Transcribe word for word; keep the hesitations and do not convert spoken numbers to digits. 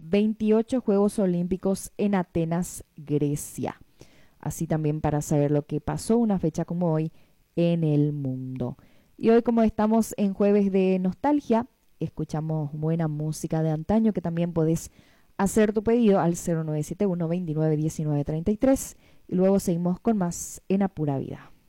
veintiocho Juegos Olímpicos en Atenas, Grecia. Así también para saber lo que pasó una fecha como hoy en el mundo. Y hoy, como estamos en jueves de nostalgia, escuchamos buena música de antaño, que también podés hacer tu pedido al cero nueve siete uno, veintinueve, diecinueve, treinta y tres, y luego seguimos con más en Apura Vida.